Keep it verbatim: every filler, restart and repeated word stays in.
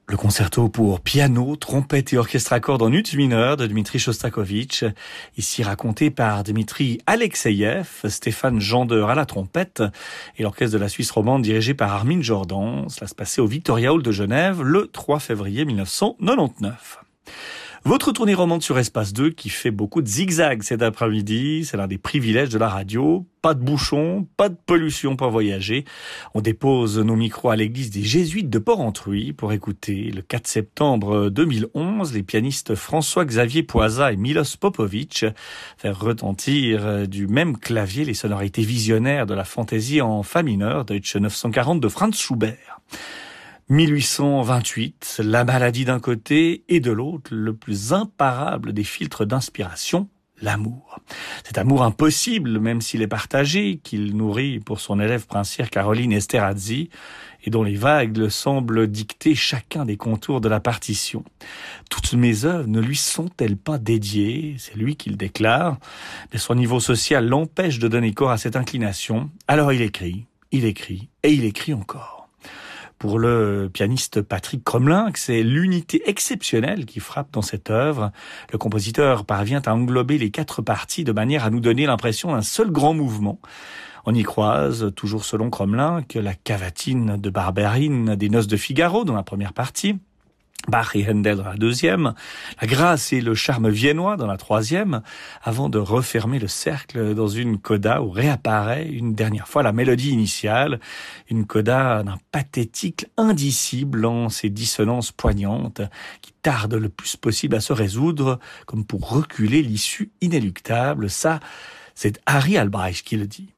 Le concerto pour piano, trompette et orchestre à cordes en ut mineur de Dmitri Shostakovich, ici raconté par Dmitri Alexeyev, Stéphane Jandeur à la trompette et l'orchestre de la Suisse romande dirigé par Armin Jordan. Cela se passait au Victoria Hall de Genève le trois février mille neuf cent quatre-vingt-dix-neuf. Votre tournée romande sur Espace deux qui fait beaucoup de zigzags cet après-midi, c'est l'un des privilèges de la radio. Pas de bouchons, pas de pollution pour voyager. On dépose nos micros à l'église des Jésuites de Porrentruy pour écouter le quatre septembre deux mille onze les pianistes François-Xavier Poisa et Milos Popovic faire retentir du même clavier les sonorités visionnaires de la fantaisie en fa mineur Deutsche neuf cent quarante de Franz Schubert. mille huit cent vingt-huit, la maladie d'un côté et de l'autre, le plus imparable des filtres d'inspiration, l'amour. Cet amour impossible, même s'il est partagé, qu'il nourrit pour son élève princière Caroline Esterhazy, et dont les vagues semblent dicter chacun des contours de la partition. Toutes mes œuvres ne lui sont-elles pas dédiées? C'est lui qui le déclare. Mais son niveau social l'empêche de donner corps à cette inclination. Alors il écrit, il écrit, et il écrit encore. Pour le pianiste Patrick Cromlin, c'est l'unité exceptionnelle qui frappe dans cette œuvre. Le compositeur parvient à englober les quatre parties de manière à nous donner l'impression d'un seul grand mouvement. On y croise, toujours selon Cromlin, que la cavatine de Barberine des Noces de Figaro dans la première partie, Bach et Handel dans la deuxième, la grâce et le charme viennois dans la troisième, avant de refermer le cercle dans une coda où réapparaît une dernière fois la mélodie initiale, une coda d'un pathétique indicible en ses dissonances poignantes qui tardent le plus possible à se résoudre, comme pour reculer l'issue inéluctable. Ça, c'est Harry Albrecht qui le dit.